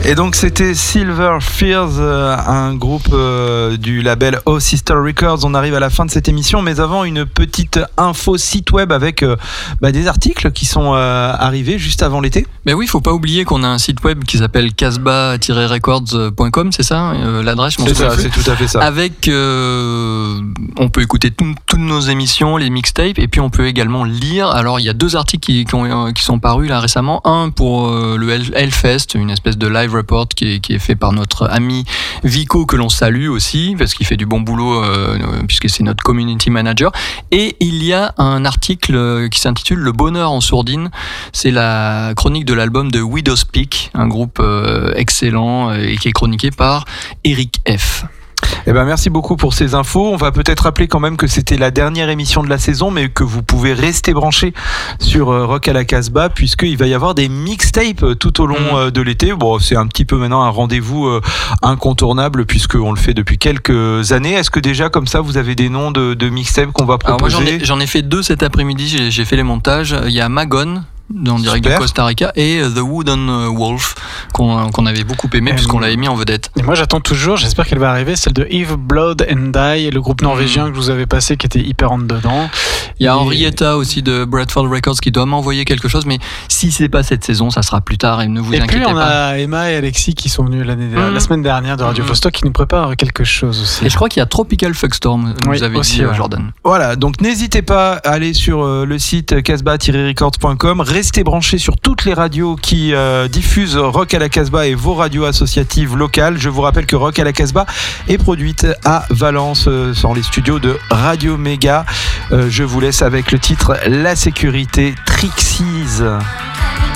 Et donc c'était Silver Fears, un groupe du label Oh Sister Records. On arrive à la fin de cette émission, mais avant une petite info site web avec des articles qui sont arrivés juste avant l'été. Mais oui, il faut pas oublier qu'on a un site web qui s'appelle casbah-records.com, c'est ça l'adresse? C'est ça, c'est tout à fait ça. Avec, on peut écouter toutes nos émissions, les mixtapes, et puis on peut également lire. Alors il y a 2 articles qui sont parus là récemment. Un pour le Hellfest, une espèce de live report qui est fait par notre ami Vico, que l'on salue aussi parce qu'il fait du bon boulot puisque c'est notre community manager. Et il y a un article qui s'intitule Le bonheur en sourdine. C'est la chronique de l'album de Widow's Peak, un groupe excellent et qui est chroniqué par Eric F. Eh ben merci beaucoup pour ces infos. On va peut-être rappeler quand même que c'était la dernière émission de la saison, mais que vous pouvez rester branchés sur Rock à la Casbah, puisqu'il va y avoir des mixtapes tout au long de l'été. Bon, c'est un petit peu maintenant un rendez-vous incontournable, puisqu'on le fait depuis quelques années. Est-ce que déjà, comme ça, vous avez des noms de mixtapes qu'on va proposer? Alors moi, j'en ai fait 2 cet après-midi, j'ai fait les montages. Il y a Magon, en direct du Costa Rica, et The Wooden Wolf qu'on avait beaucoup aimé puisqu'on l'avait mis en vedette. Et moi j'attends toujours, j'espère qu'elle va arriver, celle de Eve Blood and Die, le groupe norvégien que je vous avais passé qui était hyper en dedans. Il y a Henrietta aussi de Bradford Records qui doit m'envoyer quelque chose, mais si c'est pas cette saison, ça sera plus tard et ne vous inquiétez pas. Et puis on a Emma et Alexis qui sont venus la semaine dernière de Radio Vostok qui nous préparent quelque chose aussi. Et je crois qu'il y a Tropical Fuckstorm, vous avez aussi, dit Jordan. Voilà, donc n'hésitez pas à aller sur le site casbah-records.com. Restez branchés sur toutes les radios qui diffusent Rock à la Casbah et vos radios associatives locales. Je vous rappelle que Rock à la Casbah est produite à Valence dans les studios de Radio Méga. Je vous laisse avec le titre La Sécurité Trixies.